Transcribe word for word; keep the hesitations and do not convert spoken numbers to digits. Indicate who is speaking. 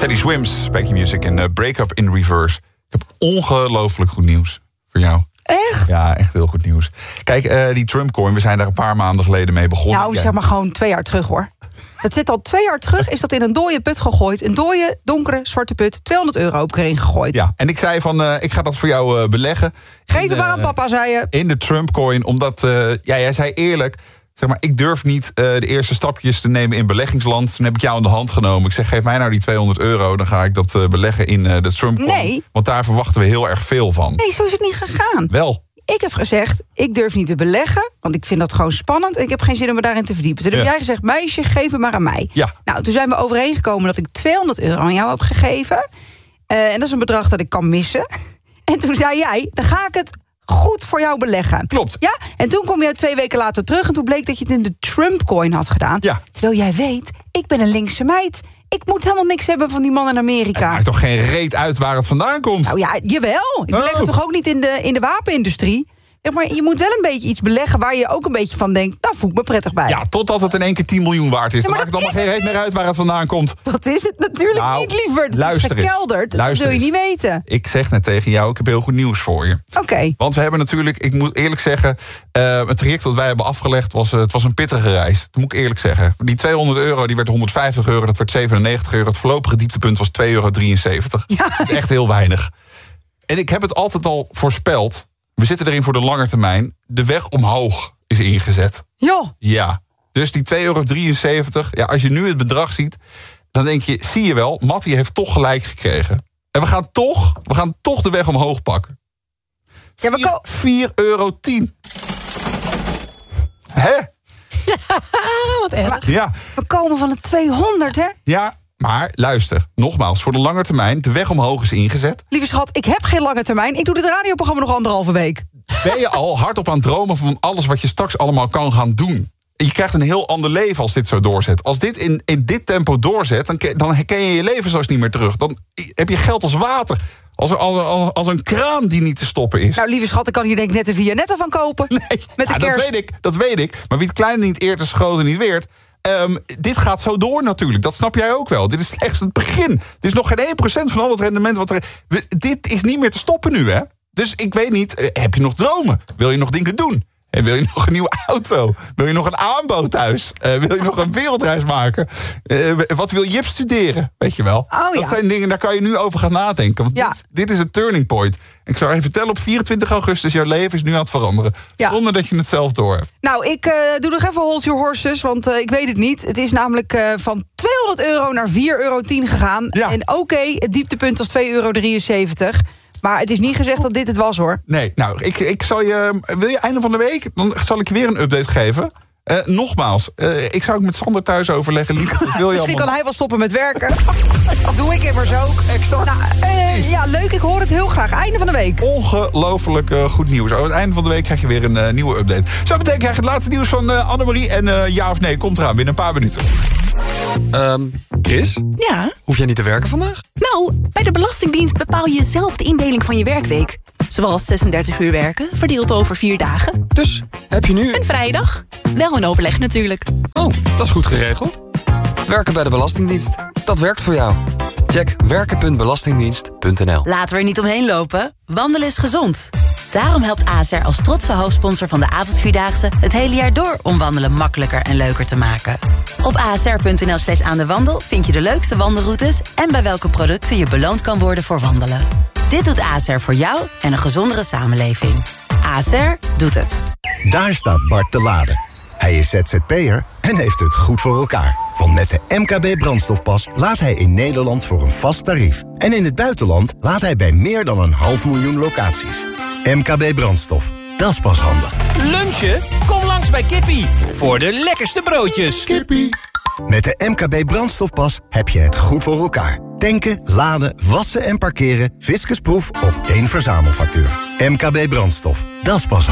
Speaker 1: Teddy Swims, Becky Music en uh, Break Up in Reverse. Ik heb ongelooflijk goed nieuws voor jou.
Speaker 2: Echt?
Speaker 1: Ja, echt heel goed nieuws. Kijk, uh, die Trumpcoin, we zijn daar een paar maanden geleden mee begonnen.
Speaker 2: Nou, zeg
Speaker 1: ja.
Speaker 2: maar gewoon twee jaar terug, hoor. Het zit al twee jaar terug, is dat in een dode put gegooid. Een dode, donkere, zwarte put. tweehonderd euro heb ik erin gegooid.
Speaker 1: Ja, en ik zei van, uh, ik ga dat voor jou uh, beleggen.
Speaker 2: Geef hem maar aan papa, zei je.
Speaker 1: In de Trumpcoin, omdat, uh, ja, jij zei eerlijk... Zeg maar, ik durf niet uh, de eerste stapjes te nemen in beleggingsland. Toen heb ik jou aan de hand genomen. Ik zeg, geef mij nou die tweehonderd euro. Dan ga ik dat uh, beleggen in uh, de Trumpcoin.
Speaker 2: Nee.
Speaker 1: Want daar verwachten we heel erg veel van.
Speaker 2: Nee, zo is het niet gegaan.
Speaker 1: Wel.
Speaker 2: Ik heb gezegd, ik durf niet te beleggen, want ik vind dat gewoon spannend. En ik heb geen zin om me daarin te verdiepen. Toen ja. heb jij gezegd, meisje, geef hem maar aan mij.
Speaker 1: Ja.
Speaker 2: Nou, toen zijn we overeengekomen dat ik tweehonderd euro aan jou heb gegeven. Uh, en dat is een bedrag dat ik kan missen. En toen zei jij, dan ga ik het goed voor jou beleggen.
Speaker 1: Klopt.
Speaker 2: Ja? En toen kom je twee weken later terug en toen bleek dat je het in de Trumpcoin had gedaan.
Speaker 1: Ja.
Speaker 2: Terwijl jij weet, ik ben een linkse meid. Ik moet helemaal niks hebben van die man in Amerika.
Speaker 1: Het maakt toch geen reet uit waar het vandaan komt?
Speaker 2: Nou ja, jawel. Ik beleg
Speaker 1: Oh.
Speaker 2: het toch ook niet in de, in de wapenindustrie? Zeg maar, je moet wel een beetje iets beleggen waar je ook een beetje van denkt, daar voel ik me prettig bij.
Speaker 1: Ja, totdat het in één keer tien miljoen waard is.
Speaker 2: Ja,
Speaker 1: Dan
Speaker 2: maar
Speaker 1: maakt het
Speaker 2: dat
Speaker 1: allemaal geen
Speaker 2: is
Speaker 1: reet meer uit waar het vandaan komt.
Speaker 2: Dat is het natuurlijk
Speaker 1: Nou,
Speaker 2: niet, liever. Het
Speaker 1: luister
Speaker 2: is
Speaker 1: eens.
Speaker 2: gekelderd. Dat
Speaker 1: Luister
Speaker 2: wil je
Speaker 1: eens.
Speaker 2: niet weten.
Speaker 1: Ik zeg net tegen jou, ik heb heel goed nieuws voor je.
Speaker 2: Oké. Okay.
Speaker 1: Want we hebben natuurlijk, ik moet eerlijk zeggen... Uh, het traject dat wij hebben afgelegd, was, uh, het was een pittige reis. Dat moet ik eerlijk zeggen. Die tweehonderd euro, die werd honderdvijftig euro, dat werd zevenennegentig euro. Het voorlopige dieptepunt was twee euro drieënzeventig. Ja. Dat is echt heel weinig. En ik heb het altijd al voorspeld. We zitten erin voor de lange termijn. De weg omhoog is ingezet.
Speaker 2: Ja.
Speaker 1: Ja. Dus die twee euro drieënzeventig, ja, als je nu het bedrag ziet... dan denk je, zie je wel, Mattie heeft toch gelijk gekregen. En we gaan toch, we gaan toch de weg omhoog pakken.
Speaker 2: Ja, we ko-
Speaker 1: vier euro tien. Hè?
Speaker 2: Wat erg.
Speaker 1: Ja.
Speaker 2: We komen van de tweehonderd, hè?
Speaker 1: Ja, maar luister, nogmaals, voor de lange termijn... de weg omhoog is ingezet.
Speaker 2: Lieve schat, ik heb geen lange termijn. Ik doe dit radioprogramma nog anderhalve week.
Speaker 1: Ben je al hardop aan het dromen van alles wat je straks allemaal kan gaan doen? Je krijgt een heel ander leven als dit zo doorzet. Als dit in, in dit tempo doorzet, dan, dan herken je je leven straks niet meer terug. Dan heb je geld als water. Als, als, als een kraan die niet te stoppen is.
Speaker 2: Nou, lieve schat, ik kan hier denk ik net een Vianetta van kopen.
Speaker 1: Nee,
Speaker 2: met de
Speaker 1: ja,
Speaker 2: kerst.
Speaker 1: dat weet ik, dat weet ik. Maar wie het kleine niet eert, is grote niet weert. Um, dit gaat zo door natuurlijk, dat snap jij ook wel. Dit is slechts het begin. Dit is nog geen één procent van al het rendement wat er... Dit is niet meer te stoppen nu, hè? Dus ik weet niet, uh, heb je nog dromen? Wil je nog dingen doen? En wil je nog een nieuwe auto? Wil je nog een aanbouw thuis? Uh, wil je nog een wereldreis maken? Uh, wat wil Jip studeren? Weet je wel?
Speaker 2: Oh, ja.
Speaker 1: Dat zijn dingen, daar kan je nu over gaan nadenken. Want
Speaker 2: ja.
Speaker 1: dit, dit is een turning point. Ik zou even vertellen, op vierentwintig augustus... jouw leven is nu aan het veranderen. Ja. Zonder dat je het zelf door hebt.
Speaker 2: Nou, ik uh, doe nog even hold your horses, want uh, ik weet het niet. Het is namelijk uh, van tweehonderd euro naar vier euro tien gegaan. Ja. En oké, okay, het dieptepunt was twee euro drieënzeventig. Maar het is niet gezegd dat dit het was, hoor.
Speaker 1: Nee, nou, ik, ik zal je... Wil je einde van de week? Dan zal ik je weer een update geven. Uh, nogmaals, uh, ik zou ook met Sander thuis overleggen. Lief, wil je
Speaker 2: Misschien
Speaker 1: allemaal...
Speaker 2: kan hij wel stoppen met werken. Dat doe ik immers ook.
Speaker 1: Exact.
Speaker 2: Nou, uh, ja, leuk. Ik hoor het heel graag. Einde van de week.
Speaker 1: Ongelooflijk uh, goed nieuws. Aan het einde van de week krijg je weer een uh, nieuwe update. Zo meteen krijg je het laatste nieuws van uh, Annemarie. En uh, ja of nee, komt eraan binnen een paar minuten.
Speaker 3: Um, Chris?
Speaker 4: Ja?
Speaker 3: Hoef jij niet te werken vandaag?
Speaker 4: Nou, bij de Belastingdienst bepaal je zelf de indeling van je werkweek. Zoals zesendertig uur werken, verdeeld over vier dagen.
Speaker 3: Dus, heb je nu...
Speaker 4: Een vrijdag? Wel een overleg natuurlijk.
Speaker 3: Oh, dat is goed geregeld. Werken bij de Belastingdienst. Dat werkt voor jou. Check werken punt belastingdienst punt n l.
Speaker 4: Laten we er niet omheen lopen. Wandelen is gezond. Daarom helpt A S R als trotse hoofdsponsor van de avondvierdaagse... het hele jaar door om wandelen makkelijker en leuker te maken. Op a s r punt n l slash aan de wandel vind je de leukste wandelroutes... en bij welke producten je beloond kan worden voor wandelen. Dit doet A S R voor jou en een gezondere samenleving. A S R doet het.
Speaker 5: Daar staat Bart te laden. Hij is Z Z P'er en heeft het goed voor elkaar. Want met de M K B brandstofpas laat hij in Nederland voor een vast tarief. En in het buitenland laat hij bij meer dan een half miljoen locaties. M K B brandstof, dat is pas handig.
Speaker 6: Lunchen? Kom langs bij Kippie. Voor de lekkerste broodjes.
Speaker 1: Kippie.
Speaker 5: Met de M K B brandstofpas heb je het goed voor elkaar. Tanken, laden, wassen en parkeren. Fiscusproef op één verzamelfactuur. M K B brandstof, dat is pas handig.